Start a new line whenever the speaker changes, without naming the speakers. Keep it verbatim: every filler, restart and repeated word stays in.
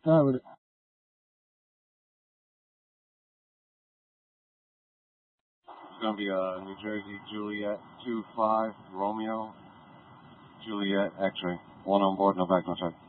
Start with it.
It's going to be uh, New Jersey, Juliet, two five, Romeo, Juliet, X-ray. One on board, no back, no check.